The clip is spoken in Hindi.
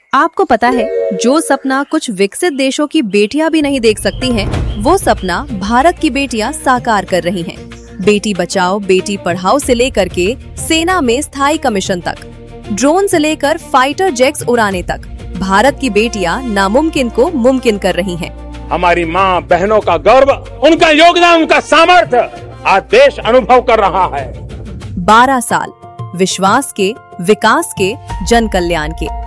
आपको पता है, जो सपना कुछ विकसित देशों की बेटियां भी नहीं देख सकती हैं, वो सपना भारत की बेटियां साकार कर रही हैं। बेटी बचाओ बेटी पढ़ाओ से लेकर के सेना में स्थायी कमीशन तक, ड्रोन से लेकर फाइटर जेट्स उड़ाने तक, भारत की बेटियां नामुमकिन को मुमकिन कर रही हैं। हमारी माँ बहनों का गौरव, उनका योगदान, उनका सामर्थ्य आज देश अनुभव कर रहा है। 12 साल विश्वास के, विकास के, जन कल्याण के।